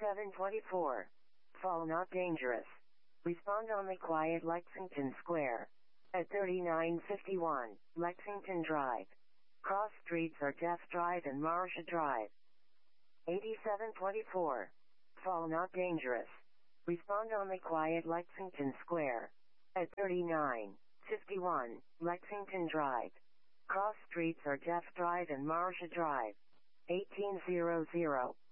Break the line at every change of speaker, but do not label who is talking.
8724. Fall not dangerous. Respond only quiet Lexington Square. At 3951, Lexington Drive. Cross streets are Jeff Drive and Marsha Drive. 8724. Fall not dangerous. Respond only quiet Lexington Square. At 3951, Lexington Drive. Cross streets are Jeff Drive and Marsha Drive. 1800.